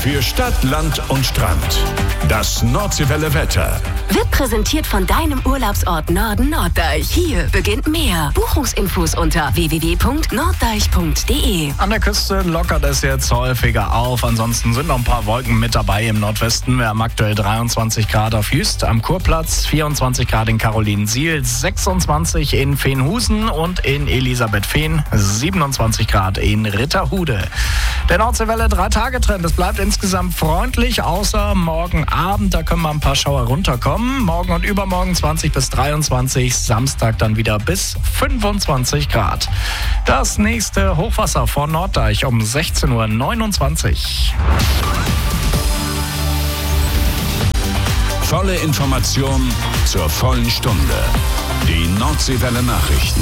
Für Stadt, Land und Strand. Das Nordseewelle Wetter. Wird präsentiert von deinem Urlaubsort Norden Norddeich. Hier beginnt mehr. Buchungsinfos unter www.norddeich.de. An der Küste lockert es jetzt häufiger auf. Ansonsten sind noch ein paar Wolken mit dabei im Nordwesten. Wir haben aktuell 23 Grad auf Jüst am Kurplatz, 24 Grad in Carolinensiel, 26 in Veenhusen und in Elisabethveen, 27 Grad in Ritterhude. Der Nordseewelle 3-Tage-Trend. Es bleibt insgesamt freundlich, außer morgen Abend. Da können mal ein paar Schauer runterkommen. Morgen und übermorgen 20 bis 23, Samstag dann wieder bis 25 Grad. Das nächste Hochwasser vor Norddeich um 16.29 Uhr. Volle Information zur vollen Stunde. Die Nordseewelle Nachrichten.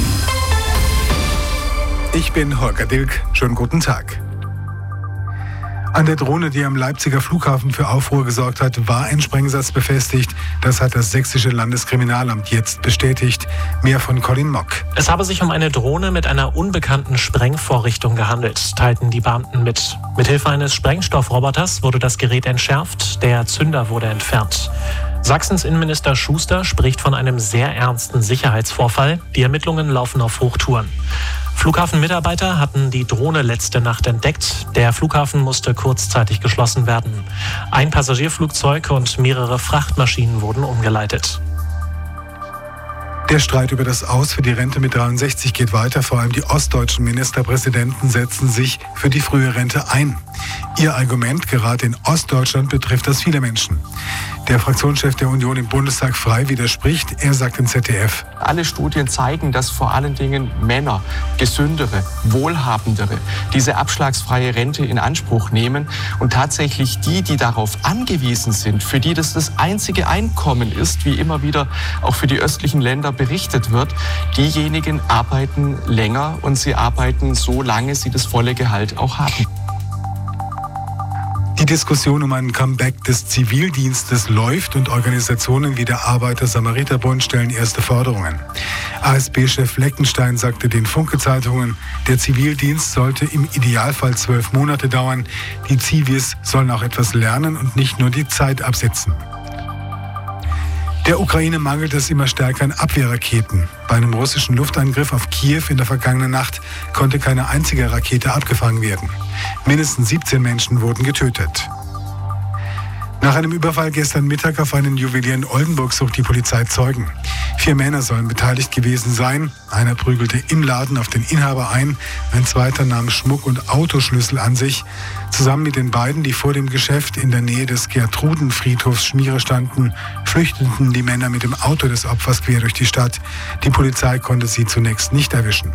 Ich bin Holger Dilk. Schönen guten Tag. An der Drohne, die am Leipziger Flughafen für Aufruhr gesorgt hat, war ein Sprengsatz befestigt. Das hat das sächsische Landeskriminalamt jetzt bestätigt. Mehr von Colin Mock. Es habe sich um eine Drohne mit einer unbekannten Sprengvorrichtung gehandelt, teilten die Beamten mit. Mithilfe eines Sprengstoffroboters wurde das Gerät entschärft, der Zünder wurde entfernt. Sachsens Innenminister Schuster spricht von einem sehr ernsten Sicherheitsvorfall. Die Ermittlungen laufen auf Hochtouren. Flughafenmitarbeiter hatten die Drohne letzte Nacht entdeckt. Der Flughafen musste kurzzeitig geschlossen werden. Ein Passagierflugzeug und mehrere Frachtmaschinen wurden umgeleitet. Der Streit über das Aus für die Rente mit 63 geht weiter. Vor allem die ostdeutschen Ministerpräsidenten setzen sich für die frühe Rente ein. Ihr Argument, gerade in Ostdeutschland betrifft das viele Menschen. Der Fraktionschef der Union im Bundestag Frei widerspricht. Er sagt im ZDF: Alle Studien zeigen, dass vor allen Dingen Männer, gesündere, wohlhabendere, diese abschlagsfreie Rente in Anspruch nehmen. Und tatsächlich die darauf angewiesen sind, für die das einzige Einkommen ist, wie immer wieder auch für die östlichen Länder berichtet wird, diejenigen arbeiten länger und sie arbeiten so lange sie das volle Gehalt auch haben. Die Diskussion um ein Comeback des Zivildienstes läuft und Organisationen wie der Arbeiter-Samariter-Bund stellen erste Forderungen. ASB-Chef Fleckenstein sagte den Funke-Zeitungen, der Zivildienst sollte im Idealfall 12 Monate dauern. Die Zivis sollen auch etwas lernen und nicht nur die Zeit absitzen. Der Ukraine mangelt es immer stärker an Abwehrraketen. Bei einem russischen Luftangriff auf Kiew in der vergangenen Nacht konnte keine einzige Rakete abgefangen werden. Mindestens 17 Menschen wurden getötet. Nach einem Überfall gestern Mittag auf einen Juwelier in Oldenburg sucht die Polizei Zeugen. 4 Männer sollen beteiligt gewesen sein. Einer prügelte im Laden auf den Inhaber ein, ein zweiter nahm Schmuck und Autoschlüssel an sich. Zusammen mit den beiden, die vor dem Geschäft in der Nähe des Gertrudenfriedhofs Schmiere standen, flüchteten die Männer mit dem Auto des Opfers quer durch die Stadt. Die Polizei konnte sie zunächst nicht erwischen.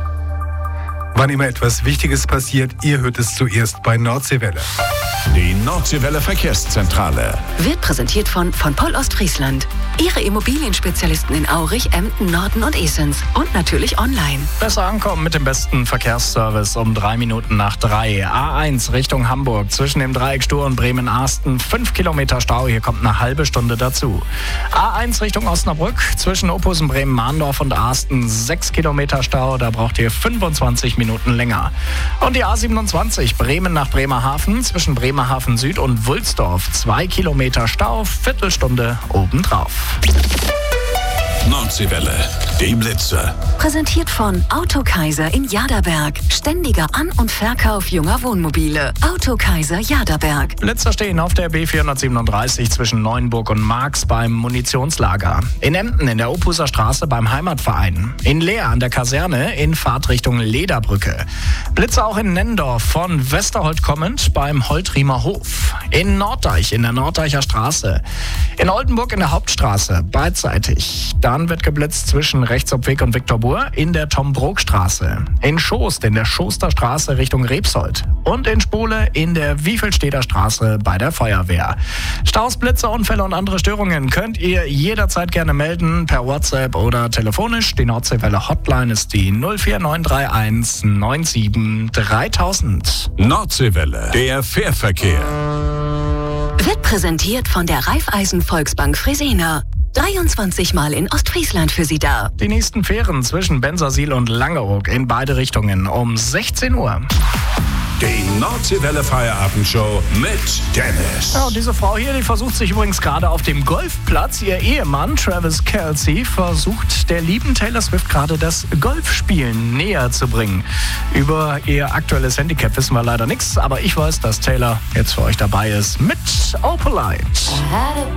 Wann immer etwas Wichtiges passiert, ihr hört es zuerst bei Nordseewelle. Die Nordseewelle Verkehrszentrale Wird präsentiert von Poll Ostfriesland. Ihre Immobilienspezialisten in Aurich, Emden, Norden und Esens. Und natürlich online. Besser ankommen mit dem besten Verkehrsservice um 3 Minuten nach 3. A1 Richtung Hamburg zwischen dem Dreieck Stur und Bremen-Arsten 5 Kilometer Stau. Hier kommt eine halbe Stunde dazu. A1 Richtung Osnabrück zwischen Ophusen, Bremen-Mahndorf und Arsten 6 Kilometer Stau. Da braucht ihr 25 Minuten länger. Und die A27 Bremen nach Bremerhaven zwischen Bremerhaven Süd und Wulsdorf 2 Kilometer Stau, Viertelstunde obendrauf. Nordseewelle, die Blitze. Präsentiert von Autokaiser in Jaderberg. Ständiger An- und Verkauf junger Wohnmobile. Autokaiser Jaderberg. Blitzer stehen auf der B437 zwischen Neuenburg und Marx beim Munitionslager. In Emden in der Ophuser Straße beim Heimatverein. In Leer an der Kaserne in Fahrtrichtung Lederbrücke. Blitzer auch in Nendorf von Westerholt kommend beim Holtriemer Hof. In Norddeich in der Norddeicher Straße. In Oldenburg in der Hauptstraße beidseitig. Dann wird geblitzt zwischen Rechtsopweg und Viktorbur in der Tom-Brok-Straße. In Schost in der Schoster Straße Richtung Rebsold. Und in Spole in der Wiefelsteder Straße bei der Feuerwehr. Staus, Blitzer, Unfälle und andere Störungen könnt ihr jederzeit gerne melden per WhatsApp oder telefonisch. Die Nordseewelle Hotline ist die 04931 97 3000. Nordseewelle, der Fährverkehr. Wird präsentiert von der Raiffeisen Volksbank Fresenier. 23 Mal in Ostfriesland für Sie da. Die nächsten Fähren zwischen Bensersiel und Langeoog in beide Richtungen um 16 Uhr. Die Nordseewelle Feierabendshow mit Dennis. Ja, und diese Frau hier, die versucht sich übrigens gerade auf dem Golfplatz. Ihr Ehemann, Travis Kelce, versucht der lieben Taylor Swift gerade das Golfspielen näher zu bringen. Über ihr aktuelles Handicap wissen wir leider nichts, aber ich weiß, dass Taylor jetzt für euch dabei ist mit Opalite.